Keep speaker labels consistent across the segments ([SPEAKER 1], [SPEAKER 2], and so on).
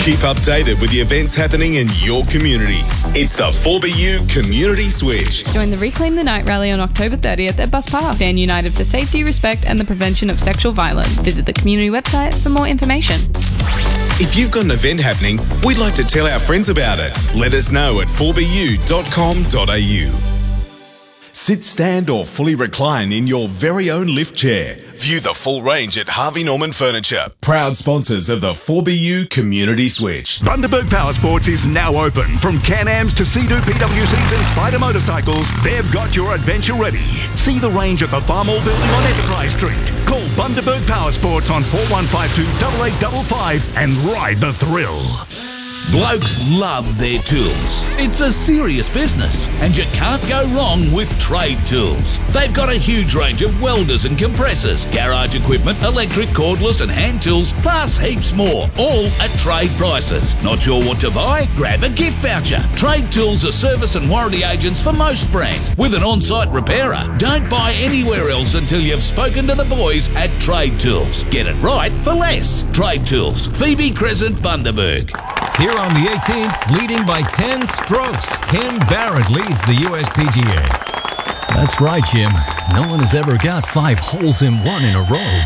[SPEAKER 1] Keep updated with the events happening in your community. It's the 4BU Community Switch.
[SPEAKER 2] Join the Reclaim the Night rally on October 30th at Bus Park. Stand united for safety, respect and the prevention of sexual violence. Visit the community website for more information.
[SPEAKER 1] If you've got an event happening, we'd like to tell our friends about it. Let us know at 4bu.com.au. Sit, stand or fully recline in your very own lift chair. View the full range at Harvey Norman Furniture. Proud sponsors of the 4BU Community Switch.
[SPEAKER 3] Bundaberg Power Sports is now open. From Can-Ams to Sea-Doo PWCs and Spider motorcycles, they've got your adventure ready. See the range at the Farmall Building on Enterprise Street. Call Bundaberg Power Sports on 4152 8855 and ride the thrill.
[SPEAKER 4] Blokes love their tools. It's a serious business, and you can't go wrong with Trade Tools. They've got a huge range of welders and compressors, garage equipment, electric, cordless and hand tools, plus heaps more, all at trade prices. Not sure what to buy? Grab a gift voucher. Trade Tools are service and warranty agents for most brands, with an on-site repairer. Don't buy anywhere else until you've spoken to the boys at Trade Tools. Get it right for less. Trade Tools, Phoebe Crescent, Bundaberg.
[SPEAKER 5] Here on the 18th, leading by 10 strokes, Ken Barrett leads the USPGA.
[SPEAKER 6] That's right, Jim. No one has ever got 5 holes in one in a row.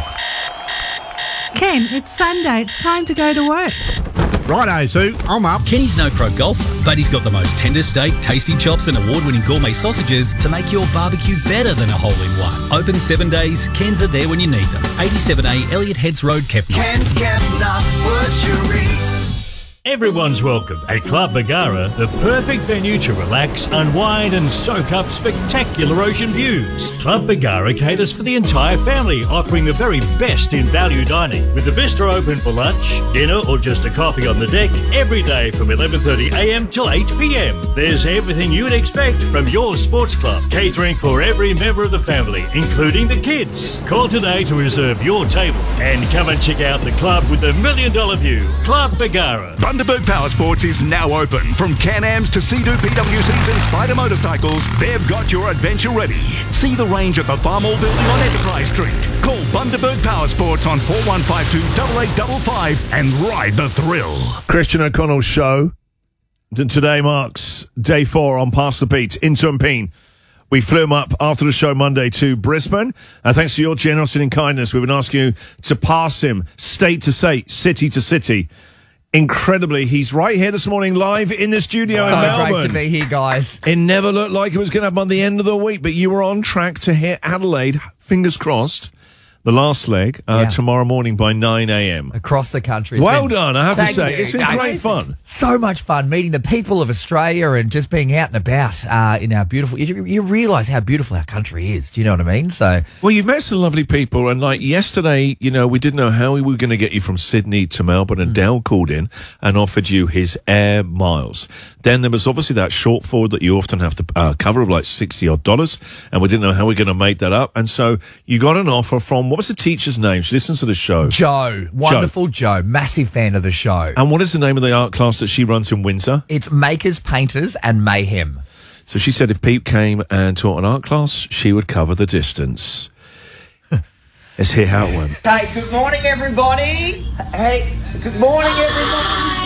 [SPEAKER 7] Ken, it's Sunday. It's time to go to work.
[SPEAKER 8] Righto, Sue. I'm up.
[SPEAKER 9] Kenny's no pro golfer, but he's got the most tender steak, tasty chops and award-winning gourmet sausages to make your barbecue better than a hole-in-one. Open 7 days, Ken's are there when you need them. 87A Elliott Heads Road, Kepner.
[SPEAKER 10] Ken's Kepner Butchery.
[SPEAKER 11] Everyone's welcome at Club Bargara, the perfect venue to relax, unwind and soak up spectacular ocean views. Club Bargara caters for the entire family, offering the very best in value dining. With the bistro open for lunch, dinner or just a coffee on the deck every day from 11:30am till 8pm. There's everything you'd expect from your sports club, catering for every member of the family, including the kids. Call today to reserve your table and come and check out the club with the $1 million view. Club Bargara.
[SPEAKER 3] Bundaberg Power Sports is now open. From Can-Ams to Sea-Doo PWCs and Spider motorcycles, they've got your adventure ready. See the range at the Farmall Building on Enterprise Street. Call Bundaberg Power Sports on 4152 8855 and ride the thrill.
[SPEAKER 12] Christian O'Connell's show today marks day 4 on Pass the Beat in Tumpeen. We flew him up after the show Monday to Brisbane. Thanks to your generosity and kindness, we've been asking you to pass him state to state, city to city. Incredibly, he's right here this morning live in the studio in Melbourne.
[SPEAKER 13] So great to be here, guys.
[SPEAKER 12] It never looked like it was going to happen by the end of the week, but you were on track to hit Adelaide, fingers crossed, the last leg, tomorrow morning by 9am.
[SPEAKER 13] Across the country.
[SPEAKER 12] Well done, I have to say. It's been great fun.
[SPEAKER 13] So much fun meeting the people of Australia and just being out and about in our beautiful... You realise how beautiful our country is. Do you know what I mean? So,
[SPEAKER 12] well, you've met some lovely people, and like yesterday, you know, we didn't know how we were going to get you from Sydney to Melbourne, and Dale called in and offered you his air miles. Then there was obviously that shortfall that you often have to cover of like $60-odd, and we didn't know how we were going to make that up. And so you got an offer from, what was the teacher's name? She listens to the show.
[SPEAKER 13] Joe. Wonderful Joe. Massive fan of the show.
[SPEAKER 12] And what is the name of the art class that she runs in Windsor?
[SPEAKER 13] It's Makers, Painters and Mayhem.
[SPEAKER 12] So she said if Pete came and taught an art class, she would cover the distance. Let's hear how it went.
[SPEAKER 14] Hey, good morning, everybody. Hey, good morning, everybody.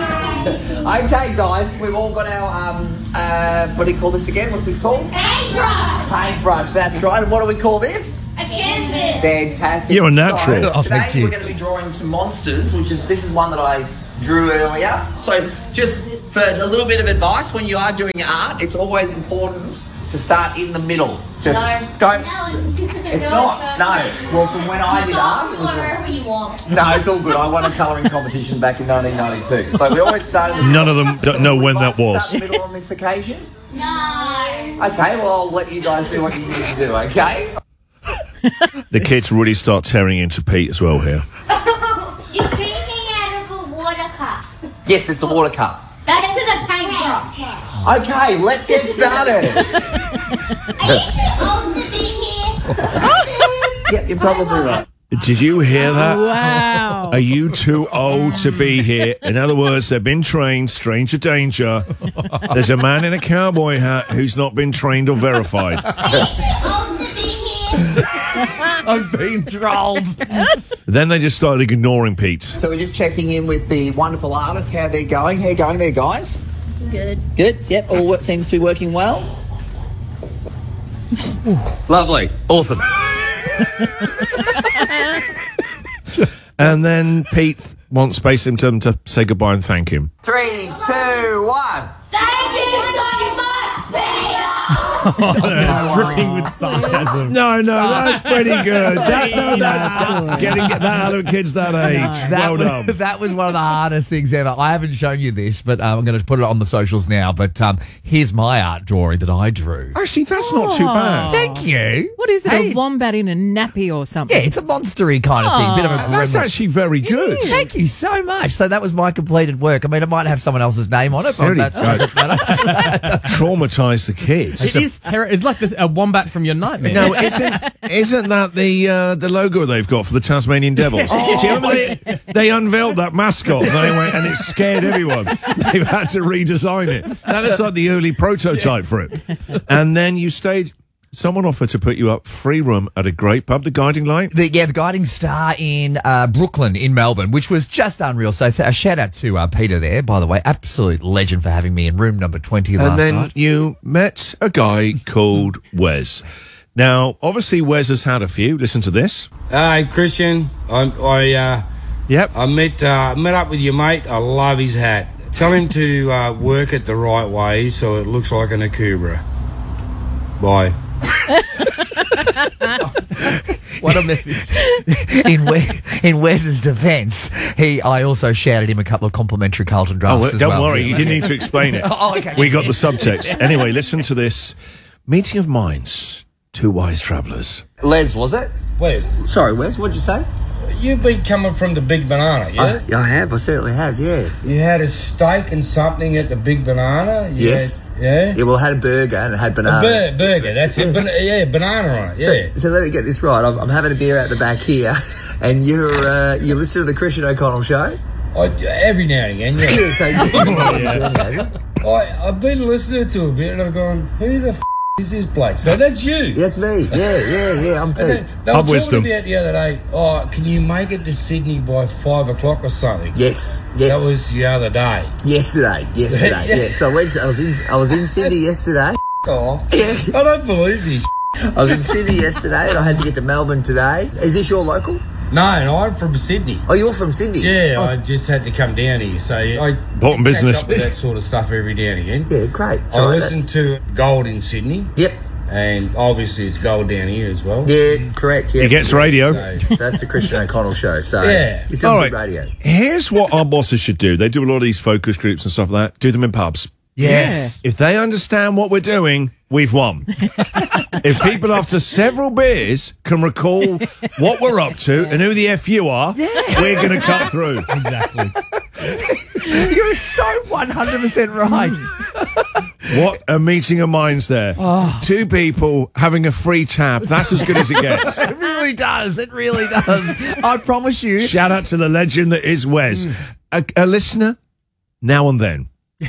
[SPEAKER 14] Okay, guys, we've all got our, what do you call this again? What's it called?
[SPEAKER 15] Paintbrush.
[SPEAKER 14] Paintbrush, that's right. And what do we call this?
[SPEAKER 15] A canvas.
[SPEAKER 14] Fantastic.
[SPEAKER 12] You're a natural.
[SPEAKER 14] So, today we're going to be drawing some monsters, this is one that I drew earlier. So just for a little bit of advice, when you are doing art, it's always important to start in the middle. Just go.
[SPEAKER 15] No.
[SPEAKER 14] It's not. No. Well, from when I did art, it was
[SPEAKER 15] wherever you want.
[SPEAKER 14] No, it's all good. I won a colouring competition back in 1992. So we always started.
[SPEAKER 12] None of them don't know when that was.
[SPEAKER 14] Start in the middle on this occasion.
[SPEAKER 15] No.
[SPEAKER 14] Okay. Well, I'll let you guys do what you need to do. Okay.
[SPEAKER 12] The kids really start tearing into Pete as well here.
[SPEAKER 15] You're drinking out of a water cup.
[SPEAKER 14] Yes, it's a water cup.
[SPEAKER 15] That's for the paintbrush.
[SPEAKER 14] Okay, let's get started.
[SPEAKER 15] Are you too old to be here?
[SPEAKER 14] Yeah, you're probably right.
[SPEAKER 12] Did you hear that?
[SPEAKER 7] Wow.
[SPEAKER 12] Are you too old to be here? In other words, they've been trained, stranger danger. There's a man in a cowboy hat who's not been trained or verified.
[SPEAKER 15] Are you too old to be here?
[SPEAKER 13] I've been trolled.
[SPEAKER 12] Then they just started ignoring Pete.
[SPEAKER 14] So we're just checking in with the wonderful artists, how they're going. How you going there, guys?
[SPEAKER 15] Good.
[SPEAKER 14] Good? Yep, all what seems to be working well. Lovely. Awesome.
[SPEAKER 12] And then Pete wants Space Symptom to say goodbye and thank him.
[SPEAKER 14] 3, 2, 1.
[SPEAKER 15] Thank you so much, Peter!
[SPEAKER 16] Dripping with sarcasm.
[SPEAKER 12] No, that's pretty good. That's getting that out of kids that age. Well done.
[SPEAKER 13] That was one of the hardest things ever. I haven't shown you this, but I'm going to put it on the socials now. But here's my art drawing that I drew.
[SPEAKER 12] Actually, that's not too bad.
[SPEAKER 13] Thank you.
[SPEAKER 17] What is it, a wombat in a nappy or something?
[SPEAKER 13] Yeah, it's a monstery kind of thing. Bit of a gremlin.
[SPEAKER 12] That's actually very good.
[SPEAKER 13] Thank you so much. So that was my completed work. I mean, it might have someone else's name on it, but
[SPEAKER 12] Traumatise the kids.
[SPEAKER 16] It is it's like a wombat from your nightmare.
[SPEAKER 12] No, isn't that the logo they've got for the Tasmanian Devils? Do you remember they unveiled that mascot and it scared everyone. They've had to redesign it. That is like the early prototype for it. And then you stayed. Someone offered to put you up free room at a great pub, the Guiding Light.
[SPEAKER 13] The Guiding Star in Brooklyn in Melbourne, which was just unreal. So a shout out to Peter there, by the way. Absolute legend for having me in room number 20 last night.
[SPEAKER 12] And then you met a guy called Wes. Now, obviously, Wes has had a few. Listen to this.
[SPEAKER 18] Hey, Christian. I met up with your mate. I love his hat. Tell him to work it the right way so it looks like an Akubra. Bye.
[SPEAKER 13] What a message. In Wes's defence, I also shouted him a couple of complimentary Carlton drafts as well.
[SPEAKER 12] Don't worry, you didn't need to explain it.
[SPEAKER 13] Okay.
[SPEAKER 12] We got the subtext. Anyway, listen to this. Meeting of minds, two wise travellers.
[SPEAKER 14] Les, was it?
[SPEAKER 18] Wes.
[SPEAKER 14] Sorry, Wes, what'd you say?
[SPEAKER 18] You've been coming from the Big Banana, yeah?
[SPEAKER 14] I have, I certainly have, yeah.
[SPEAKER 18] You had a steak and something at the Big Banana?
[SPEAKER 14] Yes.
[SPEAKER 18] Yeah,
[SPEAKER 14] well, I had a burger and it had banana.
[SPEAKER 18] A burger, that's it. Banana on it, yeah.
[SPEAKER 14] So let me get this right. I'm having a beer out the back here, and you listen to the Christian O'Connell show?
[SPEAKER 18] Every now and again, yeah. I've been listening to a bit and I've gone, who the is this bloke? So that's you.
[SPEAKER 14] That's me. Yeah, I'm Pete.
[SPEAKER 18] They were talking about the other day, can you make it to Sydney by 5 o'clock or something?
[SPEAKER 14] Yes.
[SPEAKER 18] That was the other day.
[SPEAKER 14] Yesterday. Yeah. So I was in Sydney yesterday.
[SPEAKER 18] Off. Yeah. I don't believe this.
[SPEAKER 14] I was in Sydney yesterday and I had to get to Melbourne today. Is this your local?
[SPEAKER 18] No, I'm from Sydney.
[SPEAKER 14] Oh, you're from Sydney?
[SPEAKER 18] Yeah, I just had to come down here. So I
[SPEAKER 12] important business.
[SPEAKER 18] Catch up with that sort of stuff every now and again.
[SPEAKER 14] Yeah, great.
[SPEAKER 18] I listen to Gold in Sydney.
[SPEAKER 14] Yep.
[SPEAKER 18] And obviously it's Gold down here as well.
[SPEAKER 14] Yeah, correct. Yeah.
[SPEAKER 12] He gets radio.
[SPEAKER 14] So that's the Christian O'Connell show. So
[SPEAKER 18] yeah.
[SPEAKER 14] He's doing good radio.
[SPEAKER 12] Here's what our bosses should do. They do a lot of these focus groups and stuff like that. Do them in pubs.
[SPEAKER 13] Yes.
[SPEAKER 12] If they understand what we're doing, we've won. If people after several beers can recall what we're up to and who the F you are, we're going to cut through.
[SPEAKER 16] Exactly.
[SPEAKER 13] You're so 100% right.
[SPEAKER 12] What a meeting of minds there. Two people having a free tab. That's as good as it gets.
[SPEAKER 13] It really does. I promise you.
[SPEAKER 12] Shout out to the legend that is Wes. A listener now and then.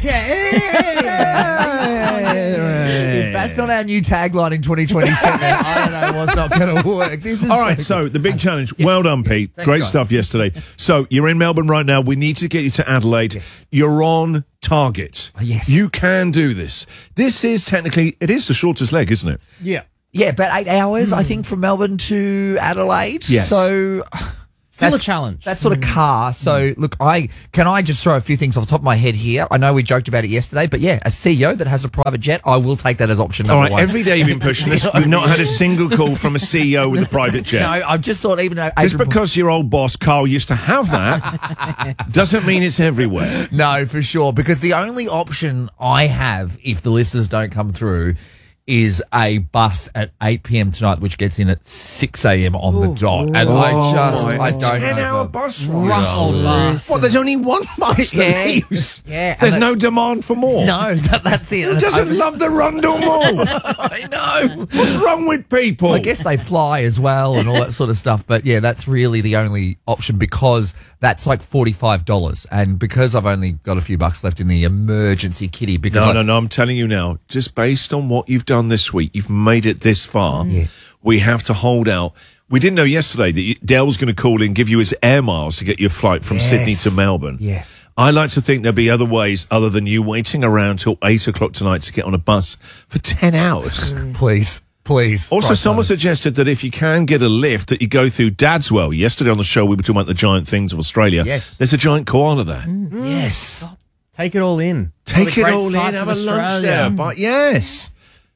[SPEAKER 13] If that's not our new tagline in 2027, I don't know what's not going to work. This is
[SPEAKER 12] all right, so the big challenge. Yes. Well done, Pete.
[SPEAKER 13] Thanks,
[SPEAKER 12] Great
[SPEAKER 13] guys.
[SPEAKER 12] stuff yesterday. So you're in Melbourne right now. We need to get you to Adelaide.
[SPEAKER 13] Yes.
[SPEAKER 12] You're on target.
[SPEAKER 13] Yes.
[SPEAKER 12] You can do this. This is technically, it is the shortest leg, isn't it?
[SPEAKER 16] Yeah.
[SPEAKER 13] Yeah, about 8 hours, I think, from Melbourne to Adelaide.
[SPEAKER 12] Yes.
[SPEAKER 13] So
[SPEAKER 16] Still a challenge.
[SPEAKER 13] That sort of car. So, look, can I just throw a few things off the top of my head here? I know we joked about it yesterday, but yeah, a CEO that has a private jet, I will take that as option number one.
[SPEAKER 12] Every day you've been pushing this. We've not had a single call from a CEO with a private jet.
[SPEAKER 13] No, I've just thought even though...
[SPEAKER 12] Just because your old boss, Carl, used to have that, doesn't mean it's everywhere.
[SPEAKER 13] No, for sure, because the only option I have, if the listeners don't come through, is a bus at 8 p.m. tonight, which gets in at 6 a.m. on the dot. And I don't know.
[SPEAKER 12] 10-hour bus ride.
[SPEAKER 13] Russell bus.
[SPEAKER 12] Well, there's only one bus that leaves.
[SPEAKER 13] Yeah.
[SPEAKER 12] There's no demand for more.
[SPEAKER 13] No, that's it.
[SPEAKER 12] Who doesn't love the Rundle Mall?
[SPEAKER 13] I know.
[SPEAKER 12] What's wrong with people?
[SPEAKER 13] Well, I guess they fly as well and all that sort of stuff. But yeah, that's really the only option because that's like $45. And because I've only got a few bucks left in the emergency kitty. Because
[SPEAKER 12] No, I'm telling you now, just based on what you've done done this week, you've made it this far. We have to hold out. We didn't know yesterday that Dale's going to call in, give you his air miles to get your flight from Sydney to Melbourne.
[SPEAKER 13] Yes.
[SPEAKER 12] I like to think there'll be other ways other than you waiting around till 8 o'clock tonight to get on a bus for 10 hours.
[SPEAKER 13] Please.
[SPEAKER 12] Also, someone suggested that if you can get a lift, that you go through Dadswell. Yesterday on the show, we were talking about the giant things of Australia.
[SPEAKER 16] Yes.
[SPEAKER 12] There's a giant koala there.
[SPEAKER 13] Yes.
[SPEAKER 16] Take it all in.
[SPEAKER 12] Take it all in, have a lunch there. But yes.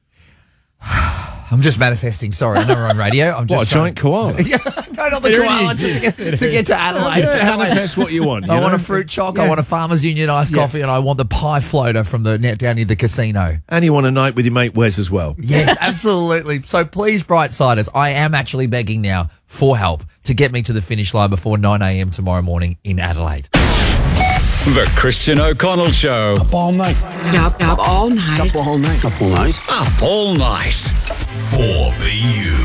[SPEAKER 13] I'm just manifesting. Sorry, I know we're on radio. I'm just
[SPEAKER 12] What, a giant koala?
[SPEAKER 13] No, not the koala. To get to Adelaide.
[SPEAKER 12] Manifest what you want.
[SPEAKER 13] I want a fruit choc. I want a Farmers Union iced coffee, and I want the pie floater from the net down near the casino.
[SPEAKER 12] And you want a night with your mate Wes as well.
[SPEAKER 13] Yes, absolutely. So please, Brightsiders, I am actually begging now for help to get me to the finish line before 9 a.m. tomorrow morning in Adelaide.
[SPEAKER 1] The Christian O'Connell Show.
[SPEAKER 19] Up all night.
[SPEAKER 20] Up all night.
[SPEAKER 19] Up all night.
[SPEAKER 1] Up all night. 4BU.